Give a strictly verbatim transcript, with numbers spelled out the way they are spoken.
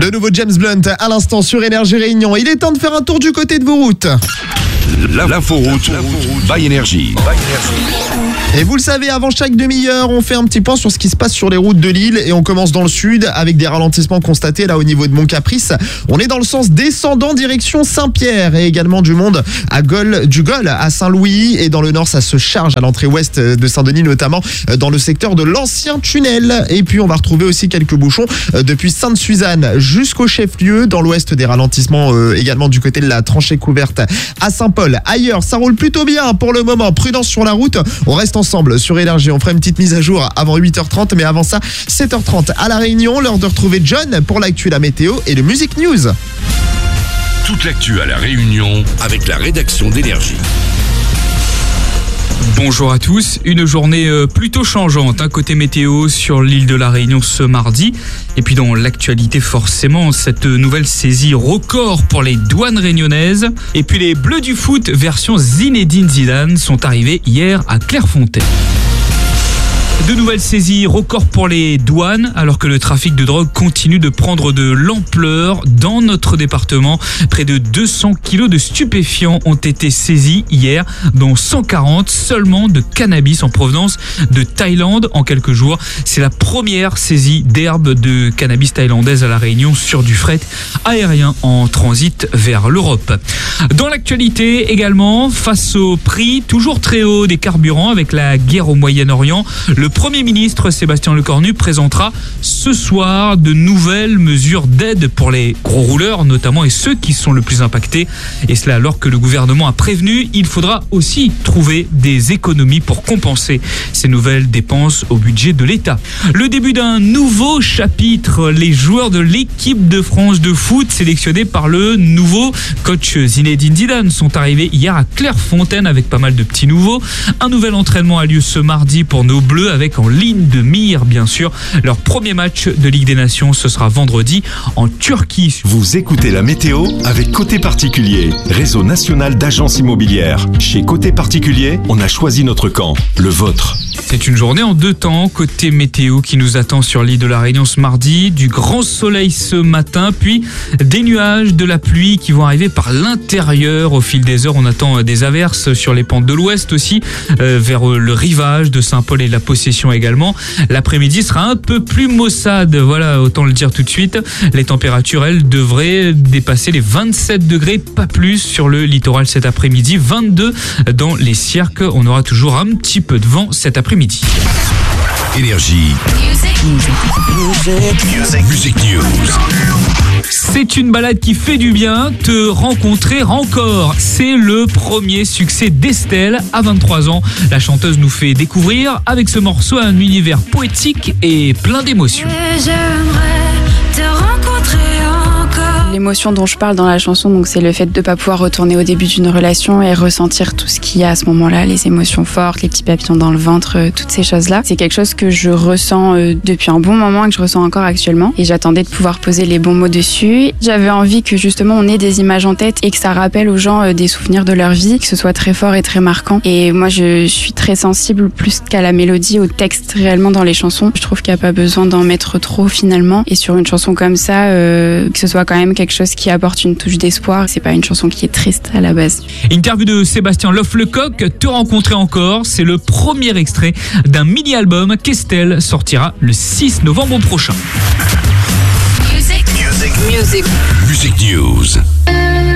Le nouveau James Blunt à l'instant sur Énergie Réunion. Il est temps de faire un tour du côté de vos routes. L'inforoute by Énergie. Et vous le savez, avant chaque demi-heure, on fait un petit point sur ce qui se passe sur les routes de l'île et on commence dans le sud avec des ralentissements constatés là au niveau de Mont-Caprice. On est dans le sens descendant direction Saint-Pierre et également du monde à Gol, du Gol à Saint-Louis et dans le nord ça se charge à l'entrée ouest de Saint-Denis notamment dans le secteur de l'ancien tunnel. Et puis on va retrouver aussi quelques bouchons depuis Sainte-Suzanne jusqu'au chef-lieu, dans l'ouest des ralentissements euh, également du côté de la tranchée couverte à Saint-Paul. Ailleurs ça roule plutôt bien pour le moment, prudence sur la route, on reste ensemble sur Énergie, on fera une petite mise à jour avant huit heures trente, mais avant ça sept heures trente à La Réunion, l'heure de retrouver John pour l'actu, la météo et le Music News. Toute l'actu à La Réunion avec la rédaction d'Énergie. Bonjour à tous, une journée plutôt changeante hein, côté météo sur l'île de la Réunion ce mardi. Et puis dans l'actualité forcément, cette nouvelle saisie record pour les douanes réunionnaises. Et puis les Bleus du foot version Zinedine Zidane sont arrivés hier à Clairefontaine. De nouvelles saisies records pour les douanes alors que le trafic de drogue continue de prendre de l'ampleur dans notre département. Près de deux cents kilos de stupéfiants ont été saisis hier, dont cent quarante seulement de cannabis en provenance de Thaïlande en quelques jours. C'est la première saisie d'herbe de cannabis thaïlandaise à La Réunion sur du fret aérien en transit vers l'Europe. Dans l'actualité également, face au prix toujours très haut des carburants avec la guerre au Moyen-Orient, le Premier ministre Sébastien Lecornu présentera ce soir de nouvelles mesures d'aide pour les gros rouleurs notamment et ceux qui sont le plus impactés. Et cela alors que le gouvernement a prévenu, il faudra aussi trouver des économies pour compenser ces nouvelles dépenses au budget de l'État. Le début d'un nouveau chapitre, les joueurs de l'équipe de France de foot sélectionnés par le nouveau coach Zinedine Zidane sont arrivés hier à Clairefontaine avec pas mal de petits nouveaux. Un nouvel entraînement a lieu ce mardi pour nos Bleus avec en ligne de mire bien sûr leur premier match de Ligue des Nations, ce sera vendredi en Turquie. Vous écoutez la météo avec Côté Particulier, réseau national d'agences immobilières. Chez Côté Particulier, on a choisi notre camp, le vôtre. C'est une journée en deux temps, côté météo qui nous attend sur l'île de la Réunion ce mardi, du grand soleil ce matin, puis des nuages, de la pluie qui vont arriver par l'intérieur au fil des heures. On attend des averses sur les pentes de l'ouest aussi, euh, vers le rivage de Saint-Paul et la Possession également. L'après-midi sera un peu plus maussade, voilà, autant le dire tout de suite. Les températures, elles, devraient dépasser les vingt-sept degrés, pas plus sur le littoral cet après-midi, vingt-deux dans les Sierques. On aura toujours un petit peu de vent cet après-midi. Énergie. Music. Music News. C'est une balade qui fait du bien, te rencontrer encore. C'est le premier succès d'Estelle à vingt-trois ans. La chanteuse nous fait découvrir avec ce morceau un univers poétique et plein d'émotions. J'aimerais te rencontrer encore. L'émotion dont je parle dans la chanson, donc c'est le fait de ne pas pouvoir retourner au début d'une relation et ressentir tout ce qu'il y a à ce moment-là, les émotions fortes, les petits papillons dans le ventre, euh, toutes ces choses-là. C'est quelque chose que je ressens euh, depuis un bon moment et que je ressens encore actuellement. Et j'attendais de pouvoir poser les bons mots dessus. J'avais envie que justement on ait des images en tête et que ça rappelle aux gens euh, des souvenirs de leur vie, que ce soit très fort et très marquant. Et moi je suis très sensible plus qu'à la mélodie, au texte réellement dans les chansons. Je trouve qu'il n'y a pas besoin d'en mettre trop finalement. Et sur une chanson comme ça, euh, que ce soit quand même quelque chose qui apporte une touche d'espoir. C'est pas une chanson qui est triste à la base. Interview de Sébastien Loff-Lecoq, Te rencontrer encore, c'est le premier extrait d'un mini-album qu'Estelle sortira le six novembre prochain. Music. Music. Music. Music News.